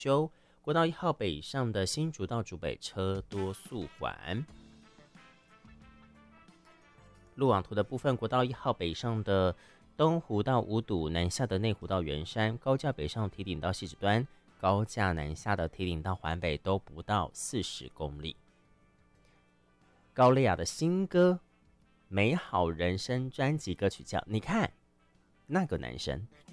修，国道1号北上的新竹到竹北车多速缓。路网图的部分，国道1号北上的东湖到五堵，南下的内湖到圆山，高架北上堤顶到汐止端，高架南下的堤顶到环北都不到40公里。高蕾雅的新歌《美好人生》专辑歌曲叫《你看那个男生》，